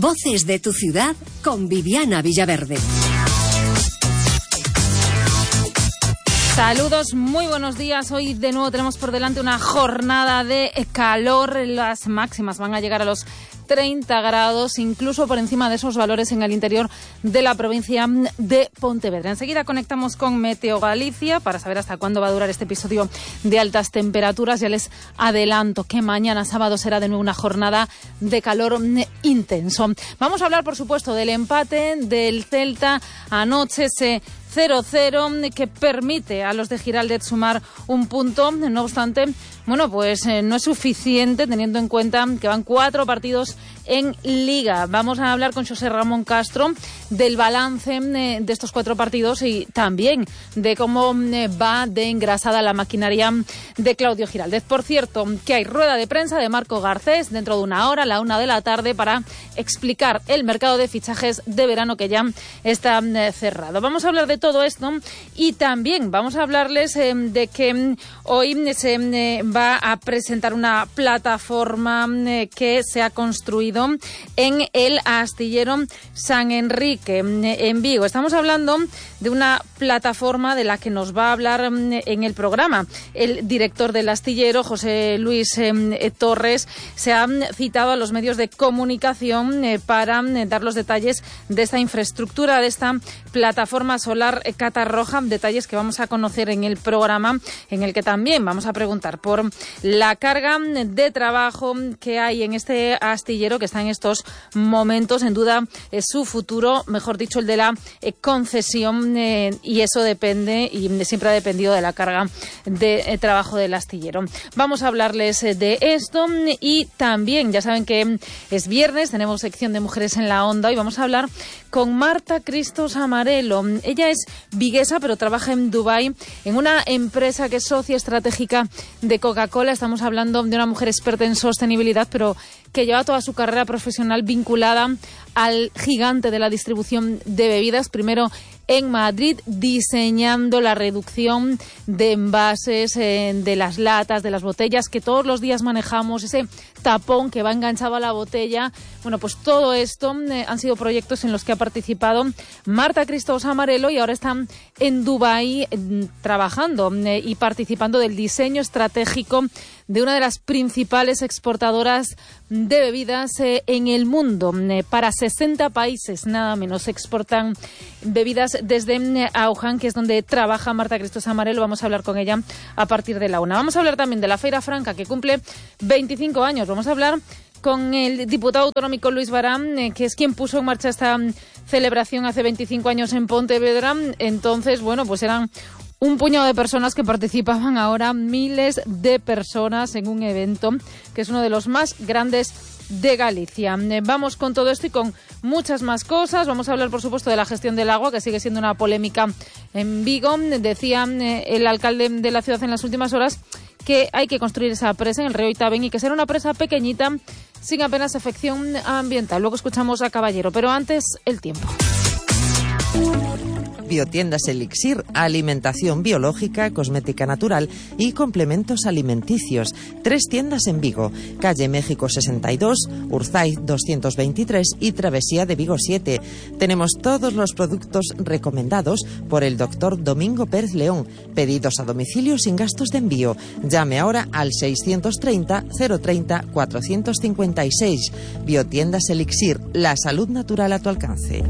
Voces de tu ciudad con Viviana Villaverde. Saludos, muy buenos días. Hoy de nuevo tenemos por delante una jornada de calor. Las máximas van a llegar a los 30 grados, incluso por encima de esos valores en el interior de la provincia de Pontevedra. Enseguida conectamos con Meteo Galicia para saber hasta cuándo va a durar este episodio de altas temperaturas. Ya les adelanto que mañana sábado será de nuevo una jornada de calor intenso. Vamos a hablar, por supuesto, del empate del Celta anoche, ese 0-0 que permite a los de Giraldez sumar un punto. No obstante, bueno, pues no es suficiente teniendo en cuenta que van 4 partidos en Liga. Vamos a hablar con José Ramón Castro del balance de estos 4 partidos y también de cómo va de engrasada la maquinaria de Claudio Giraldez. Por cierto, que hay rueda de prensa de Marco Garcés dentro de una hora, a la 1 de la tarde, para explicar el mercado de fichajes de verano que ya está cerrado. Vamos a hablar de todo esto y también vamos a hablarles de que hoy se va a presentar una plataforma que se ha construido en el astillero San Enrique en Vigo. Estamos hablando de una plataforma de la que nos va a hablar en el programa el director del astillero, José Luis Torres. Se ha citado a los medios de comunicación para dar los detalles de esta infraestructura, de esta plataforma solar Catarroja, detalles que vamos a conocer en el programa, en el que también vamos a preguntar por la carga de trabajo que hay en este astillero, que está en estos momentos en duda su futuro, mejor dicho, el de la concesión, y eso depende y siempre ha dependido de la carga de trabajo del astillero. Vamos a hablarles de esto y también, ya saben que es viernes, tenemos sección de Mujeres en la Onda y vamos a hablar con Marta Cristos Amarelo. Ella es viguesa, pero trabaja en Dubái, en una empresa que es socia estratégica de Coca-Cola. Estamos hablando de una mujer experta en sostenibilidad, pero que lleva toda su carrera profesional vinculada al gigante de la distribución de bebidas, primero en Madrid, diseñando la reducción de envases, de las latas, de las botellas que todos los días manejamos, ese tapón que va enganchado a la botella. Bueno, pues todo esto han sido proyectos en los que ha participado Marta Cristos Amarelo y ahora están en Dubái trabajando y participando del diseño estratégico de una de las principales exportadoras de bebidas en el mundo. Para 60 países, nada menos, exportan bebidas desde Aujan, que es donde trabaja Marta Cristos Amarelo. Vamos a hablar con ella a partir de la 1. Vamos a hablar también de la Feira Franca, que cumple 25 años. Vamos a hablar con el diputado autonómico Luis Barán, que es quien puso en marcha esta celebración hace 25 años en Pontevedra. Entonces, bueno, pues eran un puñado de personas que participaban, ahora miles de personas en un evento que es uno de los más grandes de Galicia. Vamos con todo esto y con muchas más cosas. Vamos a hablar, por supuesto, de la gestión del agua, que sigue siendo una polémica en Vigo. Decía el alcalde de la ciudad en las últimas horas que hay que construir esa presa en el río Itaben y que será una presa pequeñita sin apenas afección ambiental. Luego escuchamos a Caballero, pero antes el tiempo. Biotiendas Elixir, alimentación biológica, cosmética natural y complementos alimenticios. 3 tiendas en Vigo, calle México 62, Urzay 223 y Travesía de Vigo 7. Tenemos todos los productos recomendados por el doctor Domingo Pérez León. Pedidos a domicilio sin gastos de envío. Llame ahora al 630 030 456. Biotiendas Elixir, la salud natural a tu alcance.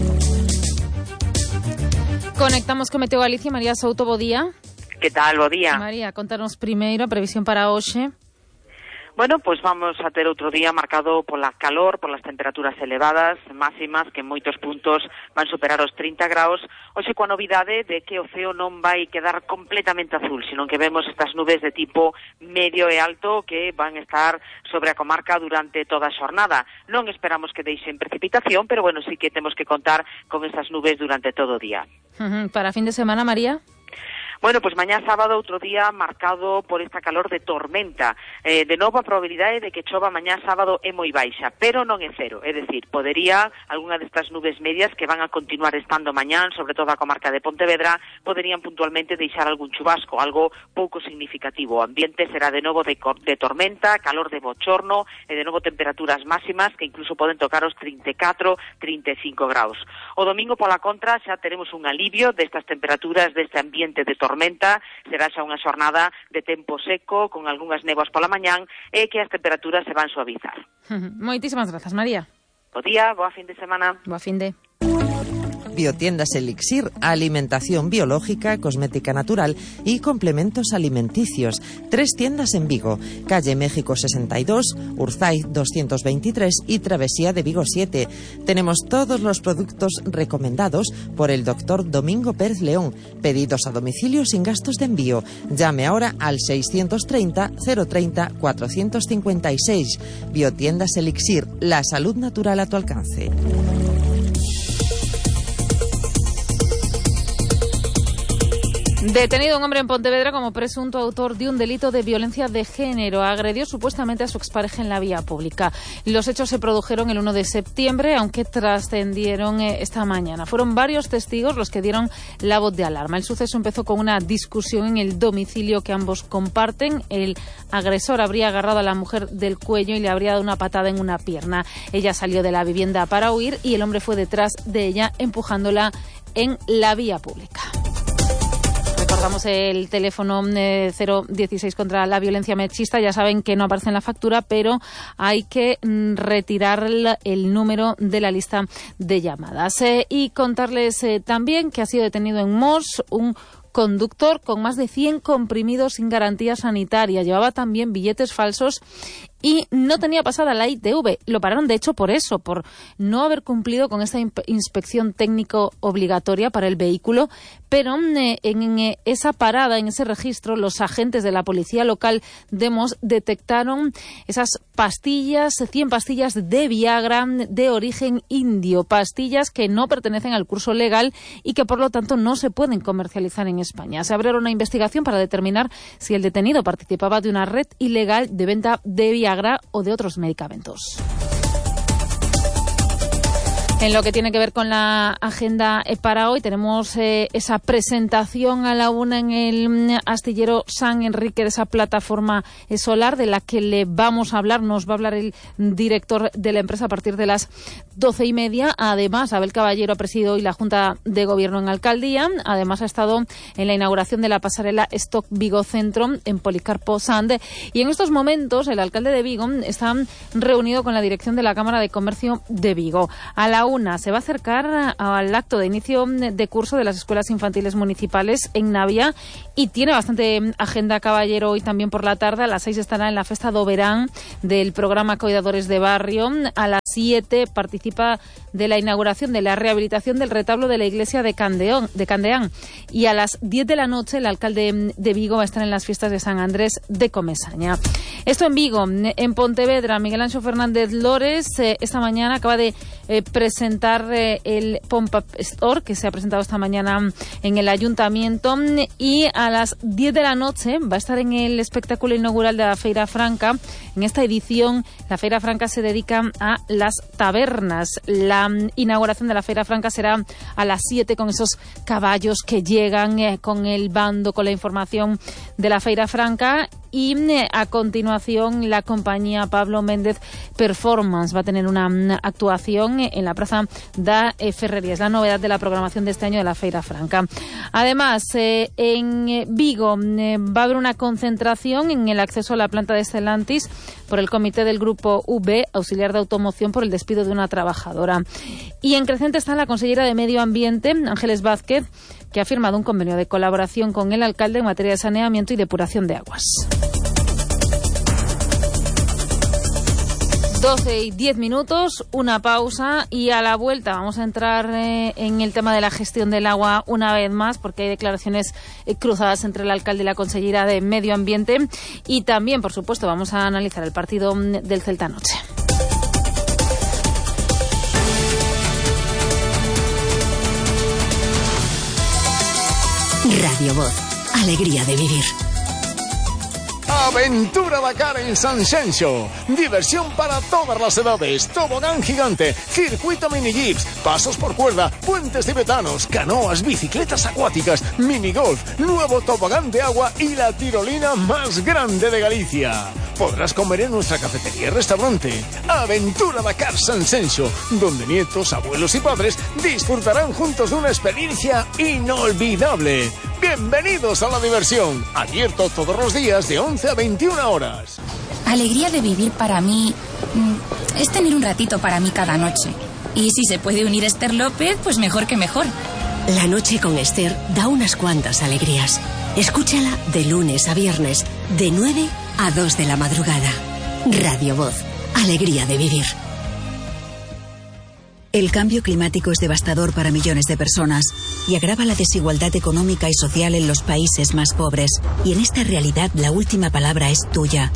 Conectamos con Meteo Galicia. María Souto, bo día. Que tal, bo día? María, contanos primeiro a previsión para hoxe. Bueno, pues vamos a ter outro día marcado pola calor, polas temperaturas elevadas, máximas que en moitos puntos van superar os 30 graus. Hoxe coa novidade de que o ceo non vai quedar completamente azul, sino que vemos estas nubes de tipo medio e alto que van a estar sobre a comarca durante toda a xornada. Non esperamos que deixen precipitación, pero bueno, sí que temos que contar con esas nubes durante todo o día. Para fin de semana, María? Bueno, pues mañá sábado outro día marcado por esta calor de tormenta. De novo a probabilidade de que chova mañá sábado é moi baixa, pero non é cero. É dicir, podería algunha destas nubes medias que van a continuar estando mañán, sobre todo a comarca de Pontevedra, poderían puntualmente deixar algún chubasco, algo pouco significativo. O ambiente será de novo de tormenta, calor de bochorno e de novo temperaturas máximas que incluso poden tocar os 34, 35 graus. O domingo pola contra xa teremos un alivio destas temperaturas, deste ambiente de tormenta, será xa unha xornada de tempo seco, con algunhas néboas pola mañán, e que as temperaturas se van suavizar. Moitísimas grazas, María. Bo día, boa fin de semana. Boa fin de... Biotiendas Elixir, alimentación biológica, cosmética natural y complementos alimenticios. 3 tiendas en Vigo, calle México 62, Urzaiz 223 y Travesía de Vigo 7. Tenemos todos los productos recomendados por el doctor Domingo Pérez León. Pedidos a domicilio sin gastos de envío. Llame ahora al 630 030 456. Biotiendas Elixir, la salud natural a tu alcance. Detenido un hombre en Pontevedra como presunto autor de un delito de violencia de género. Agredió supuestamente a su expareja en la vía pública. Los hechos se produjeron el 1 de septiembre, aunque trascendieron esta mañana. Fueron varios testigos los que dieron la voz de alarma. El suceso empezó con una discusión en el domicilio que ambos comparten. El agresor habría agarrado a la mujer del cuello y le habría dado una patada en una pierna. Ella salió de la vivienda para huir y el hombre fue detrás de ella, empujándola en la vía pública. Recordamos el teléfono 016 contra la violencia machista. Ya saben que no aparece en la factura, pero hay que retirar el número de la lista de llamadas. Y contarles también que ha sido detenido en Mos un conductor con más de 100 comprimidos sin garantía sanitaria. Llevaba también billetes falsos y no tenía pasada la ITV. Lo pararon, de hecho, por eso, por no haber cumplido con esta inspección técnico obligatoria para el vehículo. Pero en esa parada, en ese registro, los agentes de la policía local de Mos detectaron esas pastillas, 100 pastillas de Viagra de origen indio, pastillas que no pertenecen al curso legal y que, por lo tanto, no se pueden comercializar en España. Se abrió una investigación para determinar si el detenido participaba de una red ilegal de venta de Viagra o de otros medicamentos. En lo que tiene que ver con la agenda para hoy, tenemos esa presentación a la 1 en el astillero San Enrique de esa plataforma solar de la que le vamos a hablar. Nos va a hablar el director de la empresa a partir de las 12:30. Además, Abel Caballero ha presidido hoy la Junta de Gobierno en Alcaldía. Además, ha estado en la inauguración de la pasarela Stock Vigo Centro en Policarpo Sand. Y en estos momentos, el alcalde de Vigo está reunido con la dirección de la Cámara de Comercio de Vigo. A la 1 se va a acercar al acto de inicio de curso de las escuelas infantiles municipales en Navia y tiene bastante agenda Caballero hoy también por la tarde. A las 6 estará en la Festa do Verán del programa Cuidadores de Barrio. A las 7 participa de la inauguración de la rehabilitación del retablo de la iglesia de Candeán. Y a las 10 de la noche el alcalde de Vigo va a estar en las fiestas de San Andrés de Comesaña. Esto en Vigo. En Pontevedra, Miguel Anxo Fernández Lores esta mañana acaba de presentar el Pop-Up Store que se ha presentado esta mañana en el Ayuntamiento, y a las 10 de la noche va a estar en el espectáculo inaugural de la Feira Franca. En esta edición, la Feira Franca se dedica a las tabernas. La inauguración de la Feira Franca será a las 7 con esos caballos que llegan con el bando, con la información de la Feira Franca. Y a continuación la compañía Pablo Méndez Performance va a tener una actuación en la Plaza da Ferrería. Es la novedad de la programación de este año de la Feira Franca. Además, en Vigo va a haber una concentración en el acceso a la planta de Stellantis por el comité del Grupo V, auxiliar de automoción, por el despido de una trabajadora. Y en Crecente está la consellera de Medio Ambiente, Ángeles Vázquez, que ha firmado un convenio de colaboración con el alcalde en materia de saneamiento y depuración de aguas. 12:10, una pausa y a la vuelta vamos a entrar en el tema de la gestión del agua una vez más, porque hay declaraciones cruzadas entre el alcalde y la consellera de Medio Ambiente, y también, por supuesto, vamos a analizar el partido del Celta anoche. Radio Voz, alegría de vivir. Aventura Dakar en San Xenxo. Diversión para todas las edades. Tobogán gigante, circuito mini jeeps, pasos por cuerda, puentes tibetanos, canoas, bicicletas acuáticas, minigolf, nuevo tobogán de agua y la tirolina más grande de Galicia. Podrás comer en nuestra cafetería y restaurante. Aventura Dakar San Xenxo, donde nietos, abuelos y padres disfrutarán juntos de una experiencia inolvidable. Bienvenidos a la diversión. Abierto todos los días de 11 a 21 horas. Alegría de vivir para mí es tener un ratito para mí cada noche. Y si se puede unir Esther López, pues mejor que mejor. La noche con Esther da unas cuantas alegrías. Escúchala de lunes a viernes, de 9 a 2 de la madrugada. Radio Voz, alegría de vivir. El cambio climático es devastador para millones de personas y agrava la desigualdad económica y social en los países más pobres. Y en esta realidad la última palabra es tuya.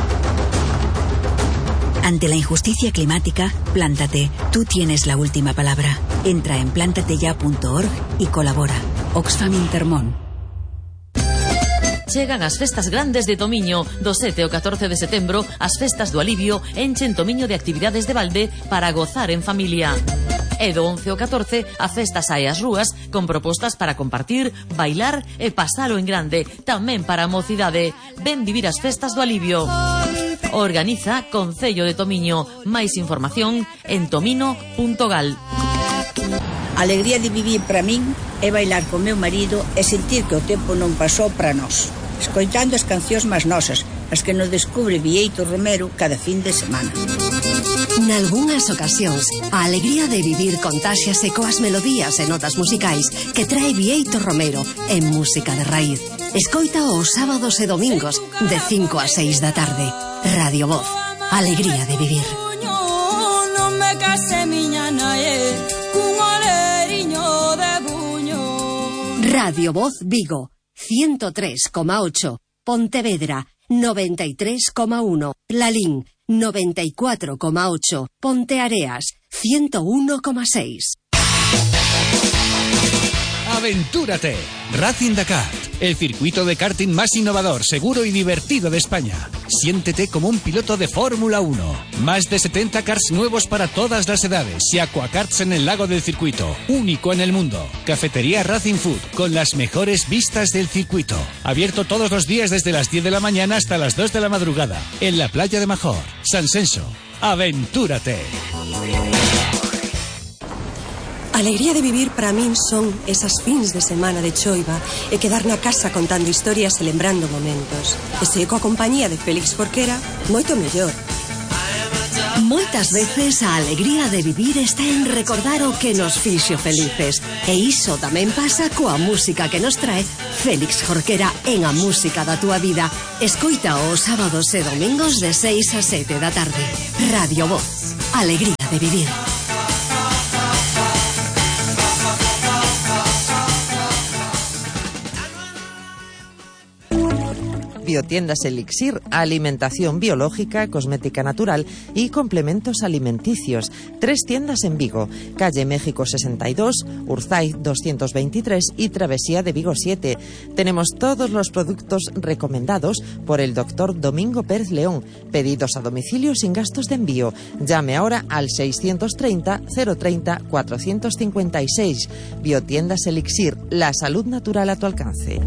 Ante la injusticia climática, plántate. Tú tienes la última palabra. Entra en plantateya.org y colabora. Oxfam Intermón. Chegan as festas grandes de Tomiño. Do 7 ao 14 de setembro, as festas do alivio enchen Tomiño de actividades de balde para gozar en familia. E do 11 ao 14, a festa sae ás rúas con propostas para compartir, bailar e pasalo en grande, tamén para a mocidade. Ven vivir as festas do alivio. Organiza Concello de Tomiño. Máis información en tomino.gal. Alegría de vivir para min é bailar con meu marido e sentir que o tempo non pasou para nós, escoitando as cancións máis nosas, as que nos descubre Bieito Romero cada fin de semana. Nalgúnas ocasións, a alegría de vivir contáxiase coas melodías e notas musicais que trae Bieito Romero en música de raíz. Escoita os sábados e domingos de 5 a 6 da tarde. Radio Voz, alegría de vivir. Radio Voz Vigo, 103,8. Pontevedra, 93,1. Lalín, 94,8. Ponteareas, 101,6. Aventúrate. Racing Dakar, el circuito de karting más innovador, seguro y divertido de España. Siéntete como un piloto de Fórmula 1. Más de 70 karts nuevos para todas las edades y aquakarts en el lago del circuito, único en el mundo. Cafetería Racing Food, con las mejores vistas del circuito. Abierto todos los días desde las 10 de la mañana hasta las 2 de la madrugada. En la playa de Major, San Xenxo. Aventúrate. Alegría de vivir para min son esas fins de semana de choiva e quedar na casa contando historias e lembrando momentos. E se coa compañía de Félix Jorquera, moito mellor. Moitas veces a alegría de vivir está en recordar o que nos fixo felices. E iso tamén pasa coa música que nos trae Félix Jorquera en A Música da Túa Vida. Escoita os sábados e domingos de 6 a 7 da tarde. Radio Voz, alegría de vivir. Biotiendas Elixir, alimentación biológica, cosmética natural y complementos alimenticios. 3 tiendas en Vigo, calle México 62, Urzaiz 223 y Travesía de Vigo 7. Tenemos todos los productos recomendados por el doctor Domingo Pérez León. Pedidos a domicilio sin gastos de envío. Llame ahora al 630 030 456. Biotiendas Elixir, la salud natural a tu alcance.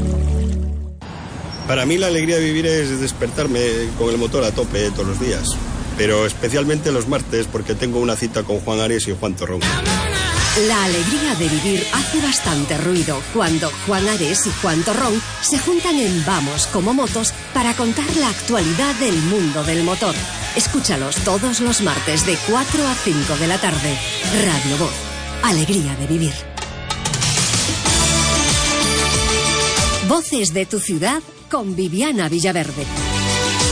Para mí la alegría de vivir es despertarme con el motor a tope todos los días, pero especialmente los martes porque tengo una cita con Juan Ares y Juan Torrón. La alegría de vivir hace bastante ruido cuando Juan Ares y Juan Torrón se juntan en Vamos como Motos para contar la actualidad del mundo del motor. Escúchalos todos los martes de 4 a 5 de la tarde. Radio Voz, alegría de vivir. Voces de tu ciudad con Viviana Villaverde.